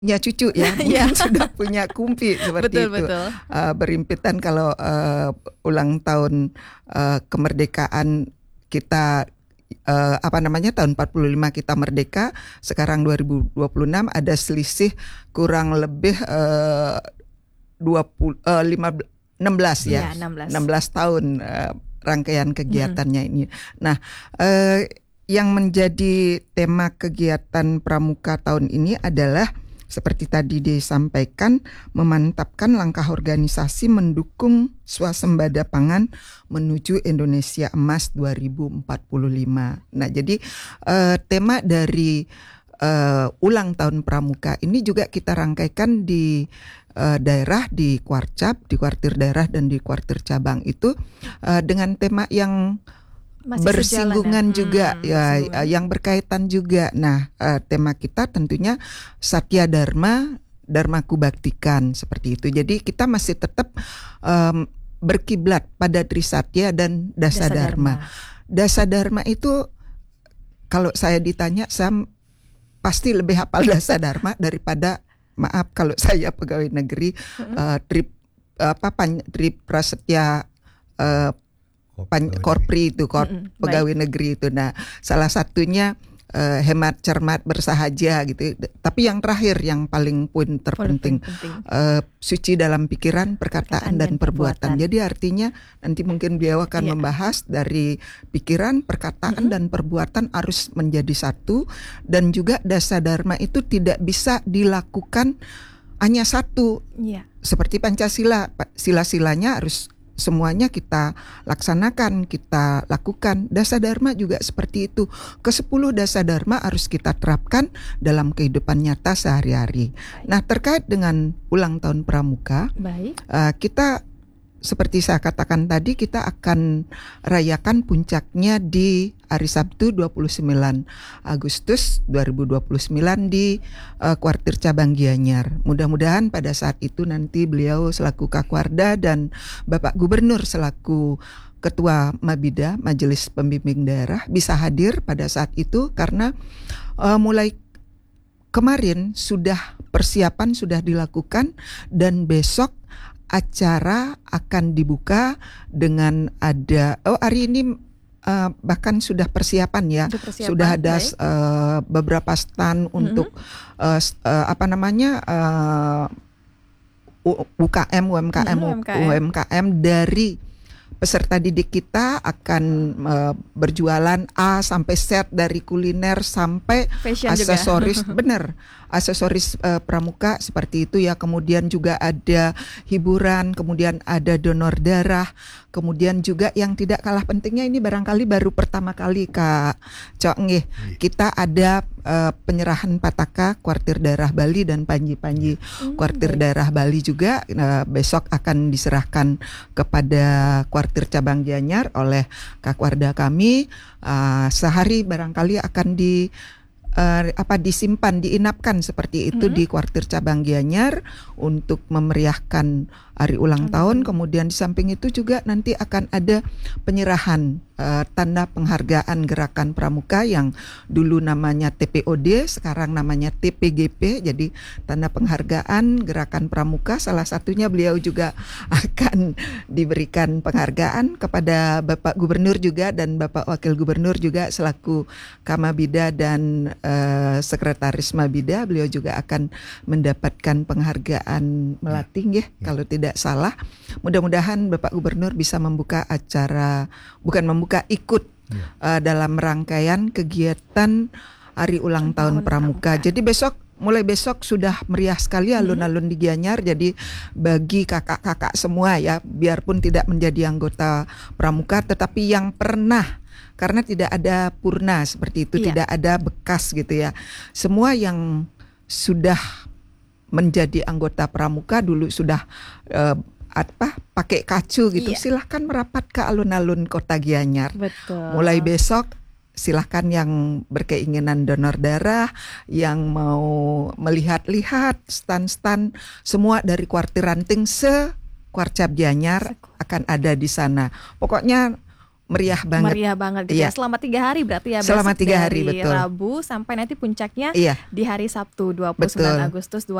punya cucu ya, mungkin sudah punya kumpi seperti itu. Betul. Berimpitan kalau ulang tahun kemerdekaan kita tahun 45 kita merdeka, sekarang 2026 ada selisih kurang lebih 16 ya. 16 tahun rangkaian kegiatannya ini. Nah, yang menjadi tema kegiatan Pramuka tahun ini adalah seperti tadi disampaikan, memantapkan langkah organisasi mendukung swasembada pangan menuju Indonesia Emas 2045. Nah, jadi tema dari ulang tahun Pramuka ini juga kita rangkaikan di daerah, di Kuarcap, di kuartir daerah dan di kuartir cabang itu dengan tema yang masih bersinggungan juga yang berkaitan juga. Nah, tema kita tentunya Satya Dharma, Dharmaku Baktikan seperti itu. Jadi kita masih tetap berkiblat pada Trisatya dan Dasa Dharma. Dasa Dharma itu kalau saya ditanya, saya pasti lebih hafal Dasa Dharma daripada kalau saya pegawai negeri Tri Prasetya Korpri itu pegawai negeri itu. Nah, salah satunya hemat, cermat, bersahaja gitu. Tapi yang terakhir yang paling poin terpenting suci dalam pikiran, perkataan dan perbuatan. Jadi artinya nanti mungkin beliau akan membahas dari pikiran, perkataan dan perbuatan harus menjadi satu, dan juga Dasa Dharma itu tidak bisa dilakukan hanya satu. Seperti Pancasila, sila-silanya harus semuanya kita laksanakan, kita lakukan. Dasa Dharma juga seperti itu. Ke-10 Dasa Dharma harus kita terapkan dalam kehidupan nyata sehari-hari. Nah, terkait dengan ulang tahun Pramuka, kita seperti saya katakan tadi, kita akan rayakan puncaknya di hari Sabtu 29 Agustus 2029 di kuartir cabang Gianyar. Mudah-mudahan pada saat itu nanti beliau selaku Kakwarda dan Bapak Gubernur selaku Ketua Mabida, Majelis Pembimbing Daerah, bisa hadir pada saat itu, karena mulai kemarin persiapan sudah dilakukan, dan besok acara akan dibuka dengan ada hari ini bahkan sudah persiapan ya. Sudah ada beberapa stand untuk UMKM dari peserta didik kita akan berjualan A sampai Z, dari kuliner sampai fashion aksesoris juga. Aksesoris pramuka seperti itu ya. Kemudian juga ada hiburan, kemudian ada donor darah, kemudian juga yang tidak kalah pentingnya, ini barangkali baru pertama kali Kak Cok nggih, kita ada penyerahan pataka kuartir daerah Bali dan panji-panji kuartir daerah Bali juga besok akan diserahkan kepada kuartir cabang Gianyar oleh Kakwarda kami. Sehari barangkali akan disimpan, diinapkan seperti itu di kuartir cabang Gianyar untuk memeriahkan hari ulang tahun. Kemudian di samping itu juga nanti akan ada penyerahan tanda penghargaan Gerakan Pramuka yang dulu namanya TPOD, sekarang namanya TPGP. Jadi tanda penghargaan Gerakan Pramuka, salah satunya beliau juga akan diberikan penghargaan kepada Bapak Gubernur juga dan Bapak Wakil Gubernur juga selaku Kamabida dan Sekretaris Mabida. Beliau juga akan mendapatkan penghargaan Melating ya, kalau tidak salah. Mudah-mudahan Bapak Gubernur bisa membuka acara, ikut dalam rangkaian kegiatan hari ulang tahun Pramuka. Jadi mulai besok sudah meriah sekali alun-alun di Gianyar. Jadi bagi kakak-kakak semua ya, biarpun tidak menjadi anggota Pramuka, tetapi yang pernah, karena tidak ada purna seperti itu, tidak ada bekas gitu ya. Semua yang sudah menjadi anggota Pramuka dulu sudah pakai kacu gitu, silahkan merapat ke alun-alun kota Gianyar. Betul. Mulai besok silahkan yang berkeinginan donor darah, yang mau melihat-lihat stand-stand semua dari kuartir ranting Kuarcap Gianyar akan ada di sana. Pokoknya meriah banget. Meriah banget gitu ya. Selama 3 hari berarti ya. Selama 3 hari, dari betul. Rabu sampai nanti puncaknya Iya. di hari Sabtu 29 Betul. Agustus